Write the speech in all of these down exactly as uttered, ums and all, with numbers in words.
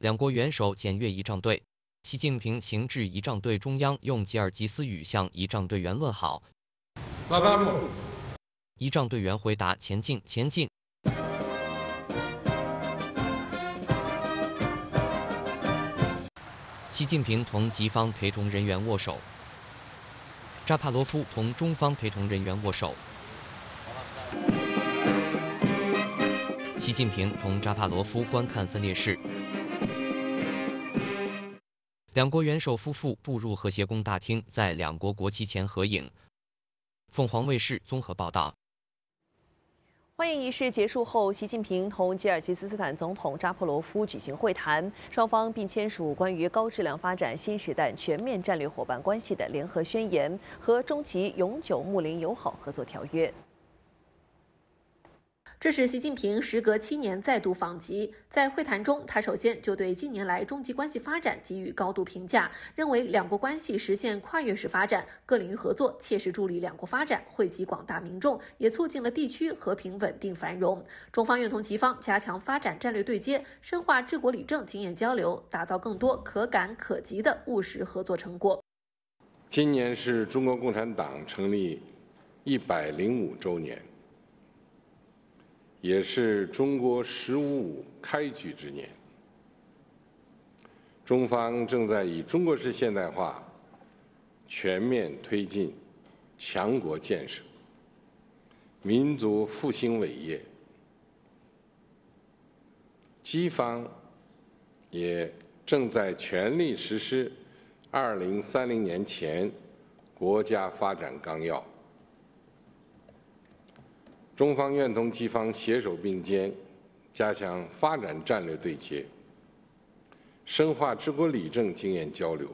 两国元首检阅仪仗队。习近平行至仪仗队中央，用吉尔吉斯语向仪仗队员问好。仪仗队员回答：前进，前进。习近平同吉方陪同人员握手。扎帕罗夫同中方陪同人员握手。习近平同扎帕罗夫观看分列式。两国元首夫妇步入和谐宫大厅，在两国国旗前合影。凤凰卫视综合报道。 欢迎仪式结束后，习近平同吉尔吉斯斯坦总统扎帕罗夫举行会谈，双方并签署关于高质量发展新时代全面战略伙伴关系的联合宣言和中吉永久睦邻友好合作条约。 这是习近平时隔七年再度访吉，在会谈中，他首先就对近年来中吉关系发展给予高度评价，认为两国关系实现跨越式发展，各领域合作切实助力两国发展，惠及广大民众，也促进了地区和平稳定繁荣。中方愿同吉方加强发展战略对接，深化治国理政经验交流，打造更多可感可及的务实合作成果。 今年是中国共产党成立一百零五周年。也是中国“十五五”开局之年，中方正在以中国式现代化全面推进强国建设、民族复兴伟业。吉方也正在全力实施二零三零年前国家发展纲要。中方愿同吉方携手并肩，加强发展战略对接，深化治国理政经验交流，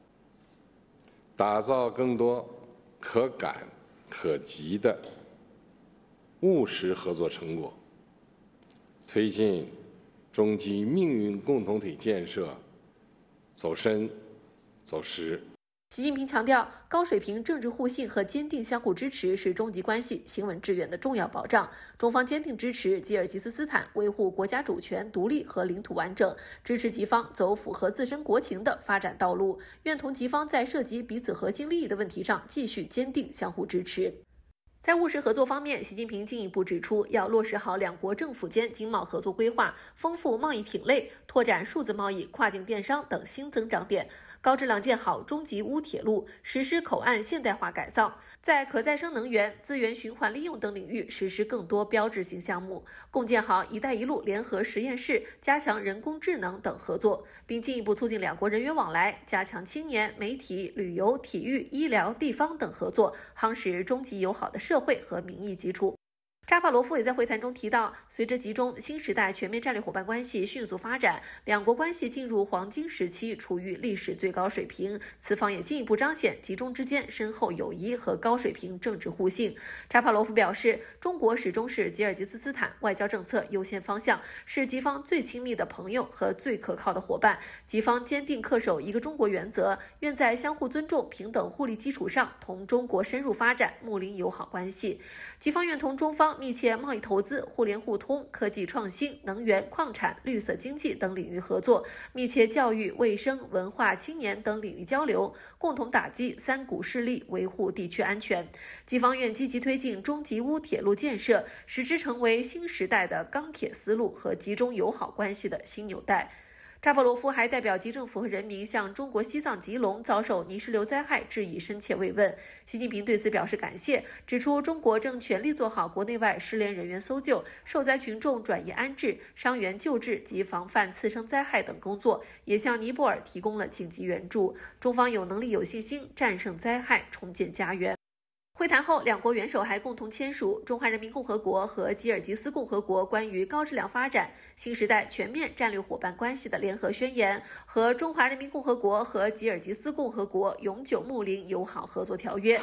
打造更多可感可及的务实合作成果，推进中吉命运共同体建设走深走实。 习近平强调，高水平政治互信和坚定相互支持是中吉关系行稳致远的重要保障。中方坚定支持吉尔吉斯斯坦维护国家主权、独立和领土完整，支持吉方走符合自身国情的发展道路，愿同吉方在涉及彼此核心利益的问题上继续坚定相互支持。在务实合作方面，习近平进一步指出，要落实好两国政府间经贸合作规划，丰富贸易品类，拓展数字贸易、跨境电商等新增长点，高质量建好中吉乌铁路，实施口岸现代化改造，在可再生能源、资源循环利用等领域实施更多标志性项目，共建好“一带一路”联合实验室，加强人工智能等合作，并进一步促进两国人员往来，加强青年、媒体、旅游、体育、医疗、地方等合作，夯实中吉友好的社会和民意基础。扎帕罗夫也在会谈中提到，随着吉中新时代全面战略伙伴关系迅速发展，两国关系进入黄金时期，处于历史最高水平。此方也进一步彰显吉中之间深厚友谊和高水平政治互信。扎帕罗夫表示，中国始终是吉尔吉斯斯坦外交政策优先方向，是吉方最亲密的朋友和最可靠的伙伴。吉方坚定恪守一个中国原则，愿在相互尊重、平等互利基础上，同中国深入发展睦邻友好关系。吉方愿同中方密切贸易投资、互联互通、科技创新、能源、矿产、绿色经济等领域合作，密切教育、卫生、文化、青年等领域交流，共同打击三股势力，维护地区安全。吉方愿积极推进中吉乌铁路建设，使之成为新时代的钢铁丝路和吉中友好关系的新纽带。扎帕罗夫还代表吉政府和人民向中国西藏吉隆遭受泥石流灾害致以深切慰问。习近平对此表示感谢，指出中国正全力做好国内外失联人员搜救、受灾群众转移安置、伤员救治及防范次生灾害等工作，也向尼泊尔提供了紧急援助。中方有能力、有信心战胜灾害，重建家园。会谈后，两国元首还共同签署《中华人民共和国和吉尔吉斯共和国关于高质量发展新时代全面战略伙伴关系的联合宣言》和《中华人民共和国和吉尔吉斯共和国永久睦邻友好合作条约》，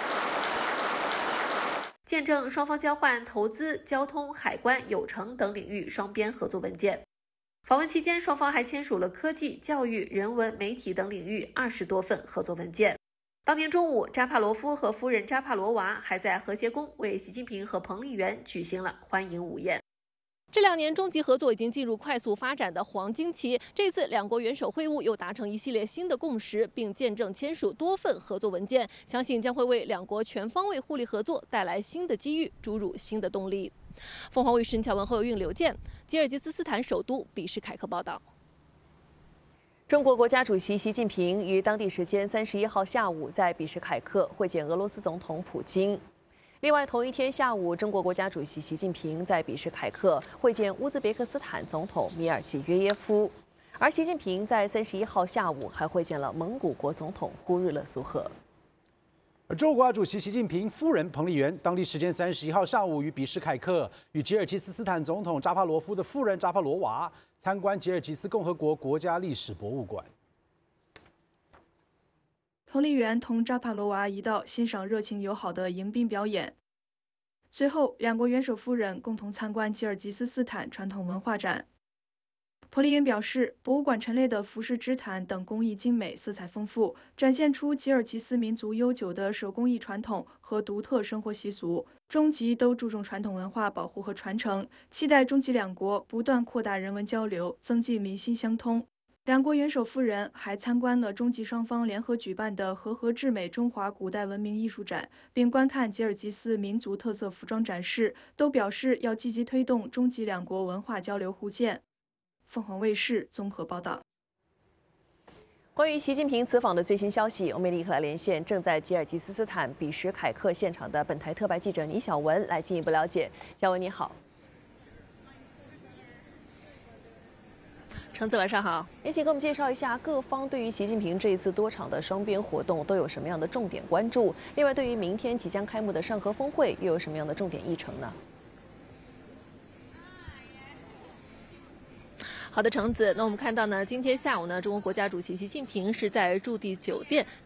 见证双方交换投资、交通、海关、有成等领域双边合作文件。访问期间，双方还签署了科技、教育、人文、媒体等领域二十多份合作文件。当天中午，扎帕罗夫和夫人扎帕罗娃还在和谐宫为习近平和彭丽媛举行了欢迎午宴。 这两年中吉合作已经进入快速发展的黄金期，这次两国元首会晤又达成一系列新的共识，并见证签署多份合作文件，相信将会为两国全方位互利合作带来新的机遇，注入新的动力。凤凰卫视乔文后运刘健，吉尔吉斯斯坦首都比什凯克报道。 中国国家主席习近平于当地时间三十一号下午在比什凯克会见俄罗斯总统普京。另外，同一天下午，中国国家主席习近平在比什凯克会见乌兹别克斯坦总统米尔济约耶夫。而习近平在三十一号下午还会见了蒙古国总统呼日勒苏赫。 而中国国家主席习近平夫人彭丽媛，当地时间三十一号上午于比什凯克与吉尔吉斯斯坦总统扎帕罗夫的夫人扎帕罗娃参观吉尔吉斯共和国国家历史博物馆。 彭丽媛同扎帕罗娃一道欣赏热情友好的迎宾表演。随后，两国元首夫人共同参观吉尔吉斯斯坦传统文化展。 彭丽媛表示，博物馆陈列的服饰、织毯等工艺精美、色彩丰富，展现出吉尔吉斯民族悠久的手工艺传统和独特生活习俗。中吉都注重传统文化保护和传承，期待中吉两国不断扩大人文交流，增进民心相通。两国元首夫人还参观了中吉双方联合举办的和合至美中华古代文明艺术展，并观看吉尔吉斯民族特色服装展示，都表示要积极推动中吉两国文化交流互鉴。 凤凰卫视综合报道。 关于习近平此访的最新消息，我们立刻来连线正在吉尔吉斯斯坦比什凯克现场的本台特派记者倪小文，来进一步了解。小文你好， 橙子晚上好， 也请给我们介绍一下各方对于习近平这一次多场的双边活动都有什么样的重点关注？另外，对于明天即将开幕的上合峰会又有什么样的重点议程呢？ 好的，橙子，那我们看到呢，今天下午呢，中国国家主席习近平是在驻地酒店